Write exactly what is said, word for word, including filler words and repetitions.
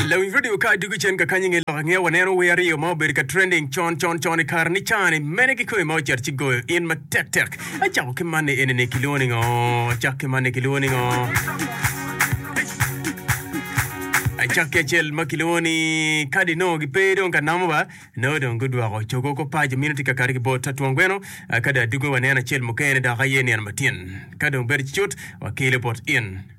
Law video ka dugu chen ka kanyinge lo nge wanero we ari mo ber ka trending chon chon chon kar ni chani mene ki ko mo cher chi go in ma tek tek a cha ko mane ene ne kiloni ngo cha ke mane kiloni ngo a cha ke chel ma kiloni kadi no gi pedo ka namo ba no don gudwa ko chogo ko pa minute ka kar ki bo tatwangweno kada dugu wanena chel mo kene da gaye ne matin kada ber chut wa kile pot in